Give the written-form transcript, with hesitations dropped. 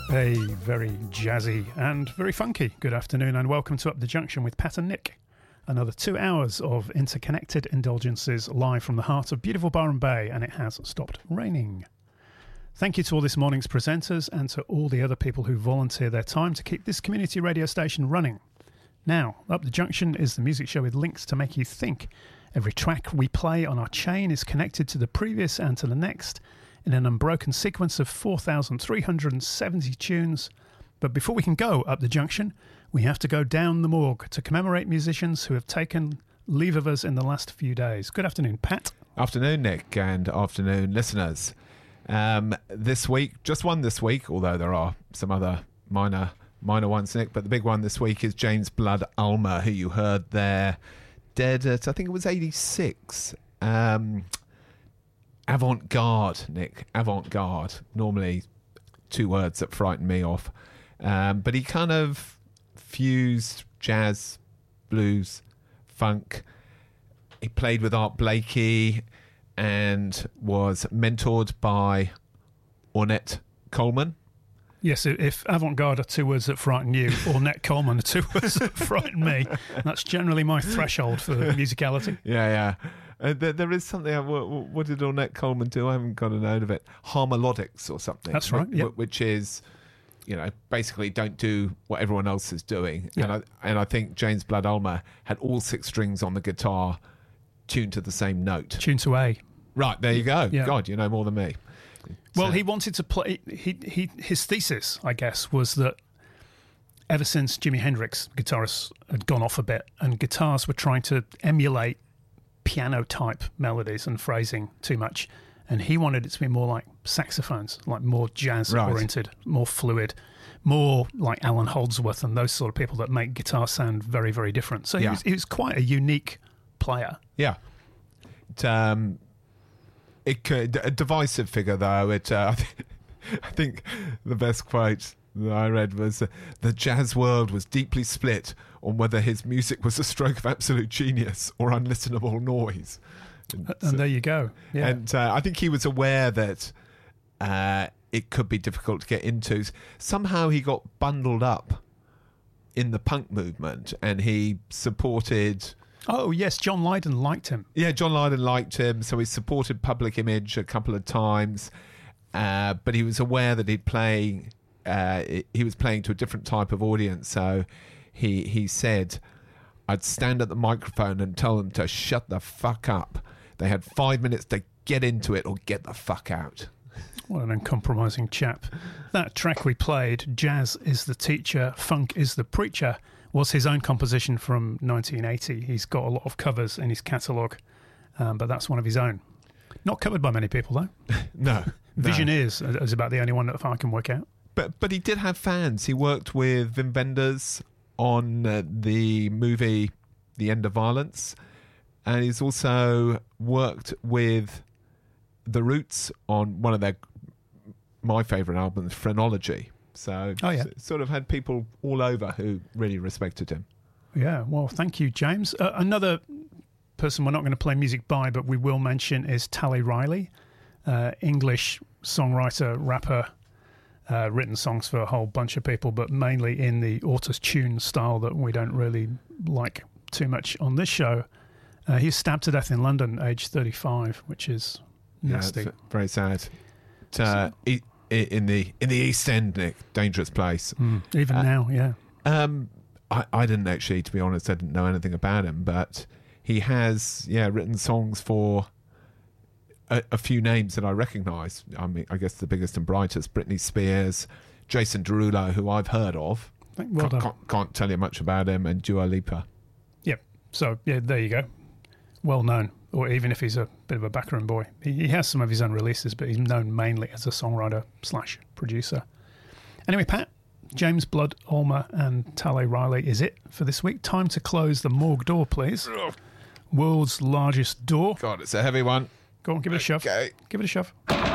A very jazzy and very funky good afternoon, and welcome to Up the Junction with Pat and Nick. Another 2 hours of interconnected indulgences live from the heart of beautiful Byron Bay, and it has stopped raining. Thank you to all this morning's presenters and to all the other people who volunteer their time to keep this community radio station running. Now, Up the Junction is the music show with links to make you think. Every track we play on our chain is connected to the previous and to the next in an unbroken sequence of 4,370 tunes. But before we can go up the junction, we have to go down the morgue to commemorate musicians who have taken leave of us in the last few days. Good afternoon, Pat. Afternoon, Nick, and afternoon, listeners. This week, just one this week, although there are some other minor ones, Nick, but the big one this week is James Blood Ulmer, who you heard there, dead at, I think it was 86. Avant-garde, Nick, avant-garde. Normally two words that frighten me off. But he kind of fused jazz, blues, funk. He played with Art Blakey and was mentored by Ornette Coleman. Yes, if avant-garde are two words that frighten you, Ornette Coleman are two words that frighten me, that's generally my threshold for musicality. Yeah. There is something. What did Ornette Coleman do? I haven't got a note of it. Harmolodics or something. That's right. Yep. Which is, basically don't do what everyone else is doing. Yep. And I think James Blood Ulmer had all six strings on the guitar tuned to the same note. Tuned to A. Right, there you go. Yeah. God, you know more than me. Well, he wanted to play. His thesis, I guess, was that ever since Jimi Hendrix, guitarists, had gone off a bit, and guitars were trying to emulate piano-type melodies and phrasing too much, and he wanted it to be more like saxophones, like more jazz-oriented, more fluid, more like Alan Holdsworth and those sort of people that make guitar sound very, very different. So he was quite a unique player. Yeah. A divisive figure, though. I think the best quote that I read was, the jazz world was deeply split on whether his music was a stroke of absolute genius or unlistenable noise. And there you go. Yeah. And I think he was aware that it could be difficult to get into. Somehow he got bundled up in the punk movement, and he supported... Oh, yes, John Lydon liked him. Yeah, John Lydon liked him, so he supported Public Image a couple of times, but he was aware that he was playing to a different type of audience, so he said, I'd stand at the microphone and tell them to shut the fuck up. They had 5 minutes to get into it or get the fuck out. What an uncompromising chap. That track we played, Jazz is the Teacher, Funk is the Preacher, was his own composition from 1980. He's got a lot of covers in his catalogue, but that's one of his own. Not covered by many people, though. No. Visioneers is about the only one that I can work out. But he did have fans. He worked with Wim Wenders on the movie The End of Violence, and he's also worked with The Roots on one of my favourite albums, Phrenology. So sort of had people all over who really respected him. Yeah, well, thank you, James. Another person we're not going to play music by, but we will mention, is Tally Riley, English songwriter, rapper, written songs for a whole bunch of people, but mainly in the auto-tune style that we don't really like too much on this show. He was stabbed to death in London, aged 35, which is nasty. Yeah, very sad. In the East End, Nick, dangerous place. Even now, yeah. I didn't actually, to be honest, I didn't know anything about him, but he has, written songs for a few names that I recognise. I mean, I guess the biggest and brightest, Britney Spears, Jason Derulo, who I've heard of. Can't tell you much about him, and Dua Lipa. Yep. So, there you go. Well known. Or even if he's a bit of a backroom boy. He has some of his own releases, but he's known mainly as a songwriter/producer. Anyway, Pat, James Blood Ulmer and Tally Riley is it for this week. Time to close the morgue door, please. World's largest door. God, it's a heavy one. Go on, give it a shove. Okay. Give it a shove.